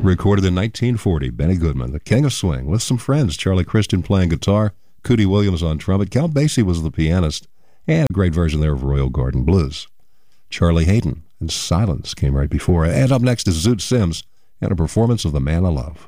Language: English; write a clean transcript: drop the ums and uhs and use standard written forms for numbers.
recorded in 1940. Benny Goodman, the King of Swing, with some friends. Charlie Christian playing guitar, Cootie Williams on trumpet, Count Basie was the pianist, and a great version there of Royal Garden Blues. Charlie Hayden and Silence came right before. And up next is Zoot Sims and a performance of The Man I Love.